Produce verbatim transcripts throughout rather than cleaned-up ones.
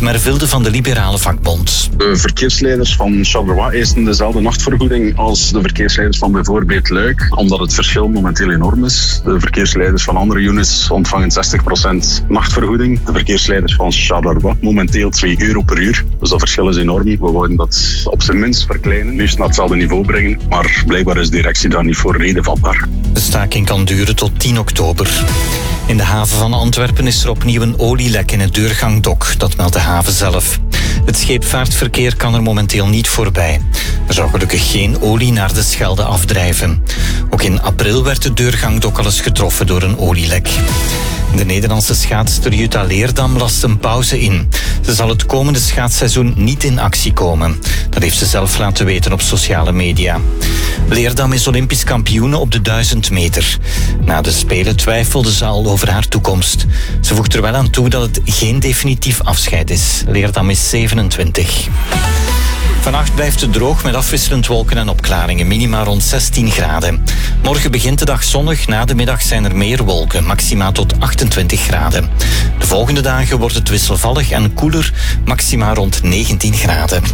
Mervilde van de Liberale Vakbond. De verkeersleiders van Charleroi eisen dezelfde nachtvergoeding als de verkeersleiders van bijvoorbeeld Luik, omdat het verschil momenteel enorm is. De verkeersleiders van andere units ontvangen zestig procent nachtvergoeding. De verkeersleiders van Charleroi momenteel twee euro per uur. Dus dat verschil is enorm. We willen dat op zijn minst verkleinen, liefst naar hetzelfde niveau brengen. Maar blijkbaar is de directie daar niet voor reden vatbaar. De staking kan duren tot tien oktober. In de haven van Antwerpen is er opnieuw een olielek in het deurgangdok. Dat meldt de haven zelf. Het scheepvaartverkeer kan er momenteel niet voorbij. Er zou gelukkig geen olie naar de Schelde afdrijven. Ook in april werd het deurgangdok al eens getroffen door een olielek. De Nederlandse schaatster Jutta Leerdam last een pauze in. Ze zal het komende schaatsseizoen niet in actie komen. Dat heeft ze zelf laten weten op sociale media. Leerdam is Olympisch kampioene op de duizend meter. Na de Spelen twijfelde ze al over haar toekomst. Ze voegt er wel aan toe dat het geen definitief afscheid is. Leerdam is zevenentwintig. Vannacht blijft het droog met afwisselend wolken en opklaringen. Minima rond zestien graden. Morgen begint de dag zonnig. Na de middag zijn er meer wolken. Maxima tot achtentwintig graden. De volgende dagen wordt het wisselvallig en koeler. Maxima rond negentien graden.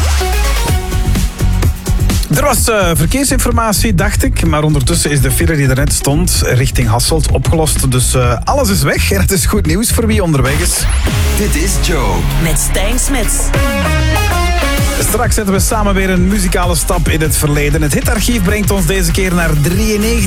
Er was uh, verkeersinformatie, dacht ik. Maar ondertussen is de file die er net stond richting Hasselt opgelost. Dus uh, alles is weg. En het is goed nieuws voor wie onderweg is. Dit is Joe. Met Stijn Smits. Straks zetten we samen weer een muzikale stap in het verleden. Het hitarchief brengt ons deze keer naar drieënnegentig.